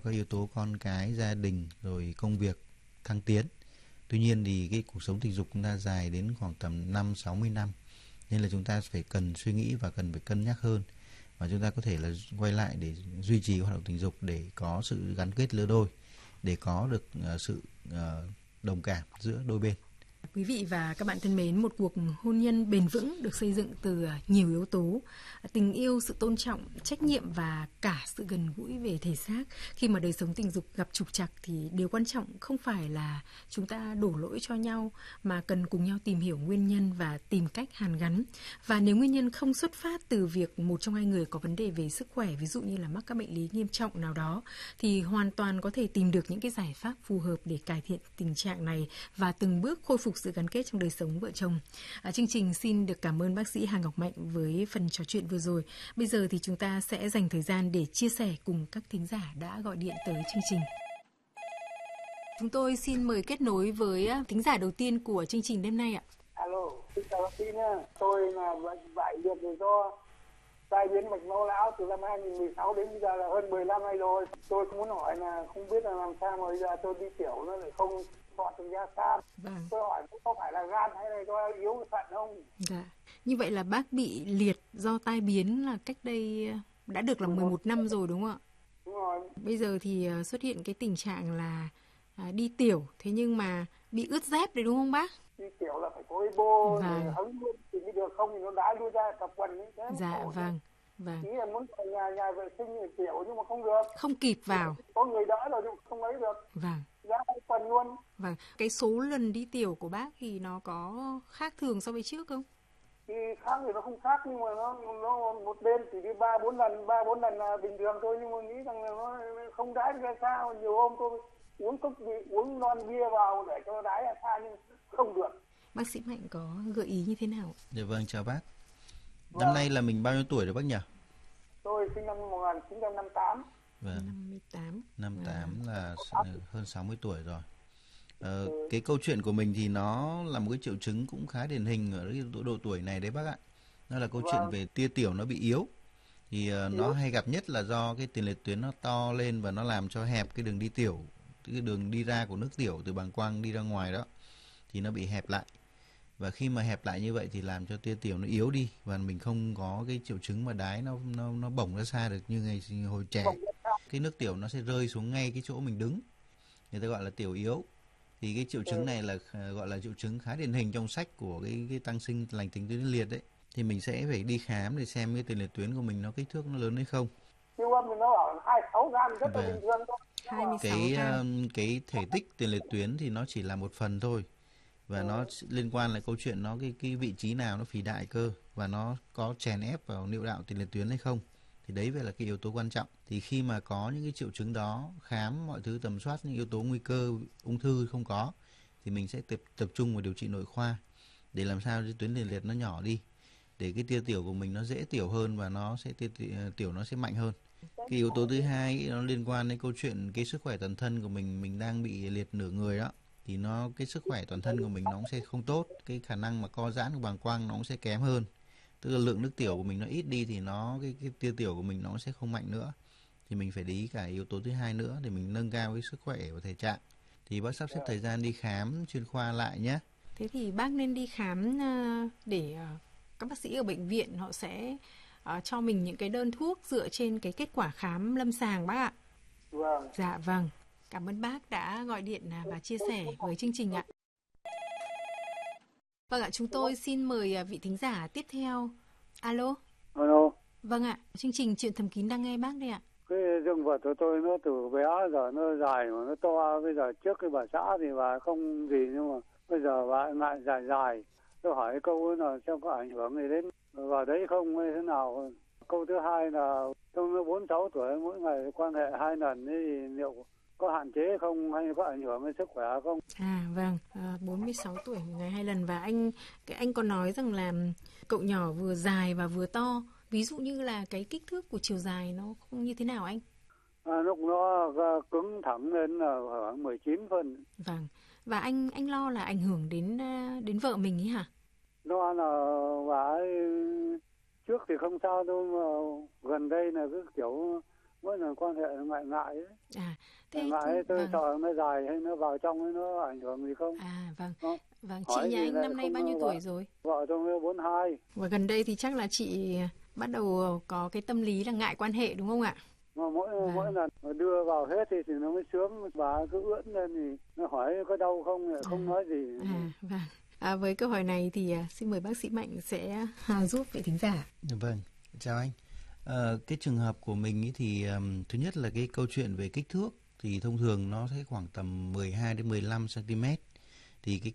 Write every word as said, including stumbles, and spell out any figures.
các yếu tố con cái, gia đình, rồi công việc, thăng tiến. Tuy nhiên thì cái cuộc sống tình dục chúng ta dài đến khoảng tầm năm sáu mươi năm, nên là chúng ta phải cần suy nghĩ và cần phải cân nhắc hơn, và chúng ta có thể là quay lại để duy trì hoạt động tình dục để có sự gắn kết lứa đôi, để có được uh, sự uh, đồng cảm giữa đôi bên. Quý vị và các bạn thân mến, một cuộc hôn nhân bền vững được xây dựng từ nhiều yếu tố: tình yêu, sự tôn trọng, trách nhiệm và cả sự gần gũi về thể xác. Khi mà đời sống tình dục gặp trục trặc thì điều quan trọng không phải là chúng ta đổ lỗi cho nhau, mà cần cùng nhau tìm hiểu nguyên nhân và tìm cách hàn gắn. Và nếu nguyên nhân không xuất phát từ việc một trong hai người có vấn đề về sức khỏe, ví dụ như là mắc các bệnh lý nghiêm trọng nào đó, thì hoàn toàn có thể tìm được những cái giải pháp phù hợp để cải thiện tình trạng này và từng bước khôi phục sự gắn kết trong đời sống vợ chồng. À, chương trình xin được cảm ơn bác sĩ Hà Ngọc Mạnh với phần trò chuyện vừa rồi. Bây giờ thì chúng ta sẽ dành thời gian để chia sẻ cùng các thính giả đã gọi điện tới chương trình. Chúng tôi xin mời kết nối với thính giả đầu tiên của chương trình đêm nay ạ. Alo, xin chào bác sĩ nha. Tôi là bệnh vải liệt do tai biến mạch máu não từ năm hai nghìn mười sáu đến bây giờ là hơn mười năm nay rồi. Tôi cũng muốn hỏi là không biết là làm sao mà bây giờ tôi đi tiểu nó lại không bọt được ra xa. Vâng. Tôi hỏi có phải là gan hay là do yếu thận không? Dạ. Như vậy là bác bị liệt do tai biến là cách đây đã được là mười một năm rồi đúng không ạ? Đúng rồi. Bây giờ thì xuất hiện cái tình trạng là à, đi tiểu, thế nhưng mà bị ướt dép đấy đúng không bác? Đi tiểu là phải có cái bô vâng. để hứng luôn thì mới được, không thì nó đá đưa ra tập quần ấy. Dạ vâng. Vâng. Ý là muốn ở nhà nhà vệ sinh để tiểu nhưng mà không được. Không kịp vào. Có người đỡ rồi nhưng không lấy được. Vâng. Giá quần luôn. Vâng. Cái số lần đi tiểu của bác thì nó có khác thường so với trước không? Thì khác thì nó không khác, nhưng mà nó nó một bên chỉ đi ba bốn lần, ba bốn lần là bình thường thôi, nhưng mà nghĩ rằng là nó không đái ra sao. Nhiều hôm tôi uống cốc uống non bia vào để cho nó đái ra sao nhưng không được. Bác sĩ Mạnh có gợi ý như thế nào? Dạ vâng, chào bác. Năm vâng. nay là mình bao nhiêu tuổi rồi bác nhỉ? Tôi sinh năm một nghìn chín trăm năm mươi tám. Vâng. năm mươi tám. năm mươi tám là hơn sáu mươi tuổi rồi. Ờ, ừ. Cái câu chuyện của mình thì nó là một cái triệu chứng cũng khá điển hình ở cái độ tuổi này đấy bác ạ. Nó là câu vâng. chuyện về tia tiểu nó bị yếu. Thì uh, nó hay gặp nhất là do cái tiền liệt tuyến nó to lên và nó làm cho hẹp cái đường đi tiểu, cái đường đi ra của nước tiểu từ bàng quang đi ra ngoài đó, thì nó bị hẹp lại. Và khi mà hẹp lại như vậy thì làm cho tia tiểu nó yếu đi và mình không có cái triệu chứng mà đái nó nó nó bổng ra xa được như ngày hồi trẻ. Cái nước tiểu nó sẽ rơi xuống ngay cái chỗ mình đứng. Người ta gọi là tiểu yếu. Thì cái triệu chứng này là gọi là triệu chứng khá điển hình trong sách của cái cái tăng sinh lành tính tuyến liệt đấy. Thì mình sẽ phải đi khám để xem cái tiền liệt tuyến của mình nó kích thước nó lớn hay không. Siêu âm thì nó ở hai mươi sáu gam rất là bình thường thôi. Cái uh, cái thể tích tiền liệt tuyến thì nó chỉ là một phần thôi. Và ừ. nó liên quan là câu chuyện nó cái cái vị trí nào nó phì đại cơ và nó có chèn ép vào niệu đạo tiền liệt tuyến hay không. Thì đấy phải là cái yếu tố quan trọng. Thì khi mà có những cái triệu chứng đó, khám mọi thứ tầm soát những yếu tố nguy cơ ung thư không có, thì mình sẽ tập tập trung vào điều trị nội khoa để làm sao cho tuyến tiền liệt nó nhỏ đi, để cái tia tiểu của mình nó dễ tiểu hơn và nó sẽ tia tiểu nó sẽ mạnh hơn. Cái yếu tố thứ hai nó liên quan đến câu chuyện cái sức khỏe toàn thân của mình, mình đang bị liệt nửa người đó, thì nó cái sức khỏe toàn thân của mình nó cũng sẽ không tốt, cái khả năng mà co giãn của bàng quang nó cũng sẽ kém hơn. Tức là lượng nước tiểu của mình nó ít đi thì nó cái, cái tia tiểu của mình nó sẽ không mạnh nữa. Thì mình phải để ý cả yếu tố thứ hai nữa để mình nâng cao cái sức khỏe và thể trạng. Thì bác sắp xếp thời gian đi khám chuyên khoa lại nhé. Thế thì bác nên đi khám để các bác sĩ ở bệnh viện họ sẽ uh, cho mình những cái đơn thuốc dựa trên cái kết quả khám lâm sàng bác ạ. Vâng. Dạ vâng. Cảm ơn bác đã gọi điện và chia sẻ với chương trình ạ. Vâng ạ, chúng tôi xin mời vị thính giả tiếp theo. Alo. Alo. Vâng ạ, chương trình Chuyện Thầm Kín đang nghe bác đây ạ. Cái dương vật của tôi nó từ bé giờ nó dài mà nó to, bây giờ trước cái bà xã thì bà không gì, nhưng mà bây giờ bà lại dài dài. Tôi hỏi cái câu là xem có ảnh hưởng gì đến vào đấy không hay thế nào. Câu thứ hai là tôi nó bốn sáu tuổi mỗi ngày quan hệ hai lần thì liệu có hạn chế không hay có ảnh hưởng đến sức khỏe không? À vâng, à, bốn mươi sáu tuổi một ngày hai lần. Và anh cái anh có nói rằng là cậu nhỏ vừa dài và vừa to. Ví dụ như là cái kích thước của chiều dài nó không như thế nào anh? À, lúc nó cứng thẳng lên là khoảng mười chín phân. Vâng. Và anh anh lo là ảnh hưởng đến đến vợ mình ấy hả? Lo là bà ấy trước thì không sao đâu, mà gần đây là cứ kiểu mỗi lần quan hệ ngại ngại ấy. À, thế ngại ấy, tôi vâng. sợ nó dài hay nó vào trong ấy nó ảnh hưởng gì không. À vâng. Không. Vâng, Hỏi chị nhà gì anh lại năm nay không bao nhiêu vợ. tuổi rồi? Vợ tôi bốn mươi hai. Và gần đây thì chắc là chị bắt đầu có cái tâm lý là ngại quan hệ đúng không ạ? Mà mỗi Vâng. mỗi lần mà đưa vào hết thì, thì nó mới sướng, bà cứ ưỡn lên thì nó hỏi có đau không, lại không À. nói gì. À vâng. À, với câu hỏi này thì à, xin mời bác sĩ Mạnh sẽ à, giúp vị thính giả. Vâng, chào anh. Ờ, cái trường hợp của mình ý thì um, thứ nhất là cái câu chuyện về kích thước thì thông thường nó sẽ khoảng tầm mười hai đến mười lăm xăng ti mét. Thì cái